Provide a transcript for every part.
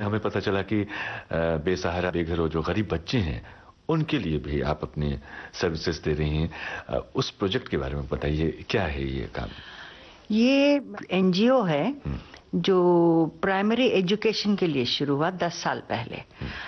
हमें पता चला कि बेसहारा बेघर जो गरीब बच्चे हैं उनके लिए भी आप अपने सर्विसेज दे रही हैं। उस प्रोजेक्ट के बारे में बताइए, क्या है ये काम? ये एनजीओ है जो प्राइमरी एजुकेशन के लिए शुरू हुआ 10 साल पहले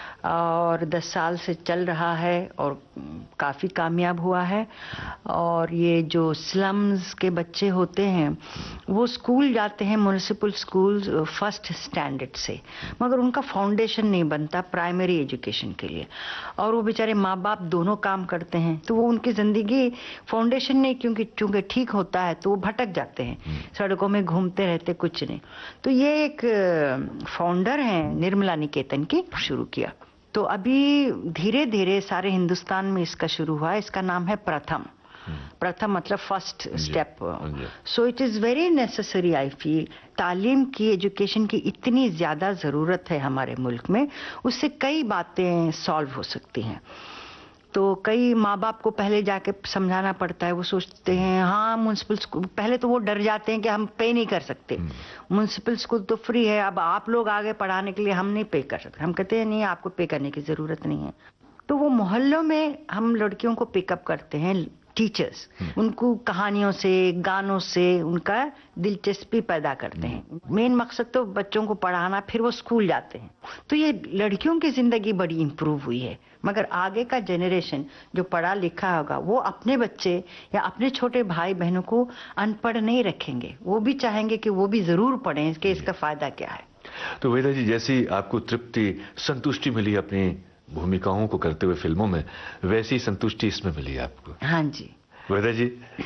और 10 साल से चल रहा है और काफ़ी कामयाब हुआ है। और ये जो स्लम्स के बच्चे होते हैं वो स्कूल जाते हैं, म्युनिसिपल स्कूल फर्स्ट स्टैंडर्ड से, मगर उनका फाउंडेशन नहीं बनता प्राइमरी एजुकेशन के लिए। और वो बेचारे माँ बाप दोनों काम करते हैं तो वो उनकी ज़िंदगी फाउंडेशन नहीं, क्योंकि चूँकि ठीक होता है तो वो भटक जाते हैं, सड़कों में घूमते रहते, कुछ नहीं। तो ये एक फाउंडर हैं निर्मला निकेतन की, शुरू किया। तो अभी धीरे धीरे सारे हिंदुस्तान में इसका शुरू हुआ है। इसका नाम है प्रथम। प्रथम मतलब first step. So it is very necessary, I feel. तालीम की, एजुकेशन की इतनी ज़्यादा ज़रूरत है हमारे मुल्क में, उससे कई बातें सॉल्व हो सकती हैं। तो कई माँ बाप को पहले जाके समझाना पड़ता है, वो सोचते हैं हाँ म्युनिसिपल स्कूल, पहले तो वो डर जाते हैं कि हम पे नहीं कर सकते, म्युनिसिपल स्कूल तो फ्री है, अब आप लोग आगे पढ़ाने के लिए हम नहीं पे कर सकते। हम कहते हैं नहीं, आपको पे करने की ज़रूरत नहीं है। तो वो मोहल्लों में हम लड़कियों को पिकअप करते हैं, टीचर्स, उनको कहानियों से, गानों से उनका दिलचस्पी पैदा करते हैं। मेन मकसद तो बच्चों को पढ़ाना, फिर वो स्कूल जाते हैं। तो ये लड़कियों की जिंदगी बड़ी इम्प्रूव हुई है। मगर आगे का जनरेशन जो पढ़ा लिखा होगा वो अपने बच्चे या अपने छोटे भाई बहनों को अनपढ़ नहीं रखेंगे, वो भी चाहेंगे कि वो भी जरूर पढ़ें कि इसका फायदा क्या है। तो वेदा जी, जैसी आपको तृप्ति, संतुष्टि मिली अपनी भूमिकाओं को करते हुए फिल्मों में, वैसी संतुष्टि इसमें मिली आपको? हाँ जी। वेदा जी,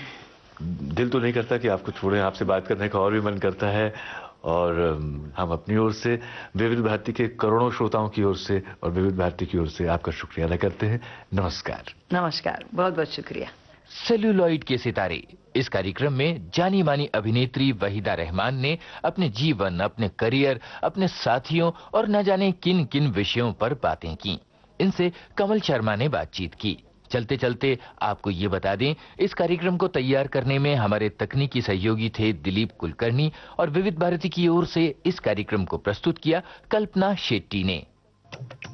दिल तो नहीं करता कि आपको छोड़ें, आपसे बात करने का और भी मन करता है। और हम अपनी ओर से, विविध भारती के करोड़ों श्रोताओं की ओर से और विविध भारती की ओर से आपका शुक्रिया अदा करते हैं। नमस्कार। नमस्कार, बहुत बहुत शुक्रिया। सेल्यूलॉइड के सितारे, इस कार्यक्रम में जानी मानी अभिनेत्री वहीदा रहमान ने अपने जीवन, अपने करियर, अपने साथियों और न जाने किन किन विषयों पर बातें की। इनसे कमल शर्मा ने बातचीत की। चलते चलते आपको ये बता दें, इस कार्यक्रम को तैयार करने में हमारे तकनीकी सहयोगी थे दिलीप कुलकर्णी और विविध भारती की ओर से इस कार्यक्रम को प्रस्तुत किया कल्पना शेट्टी ने।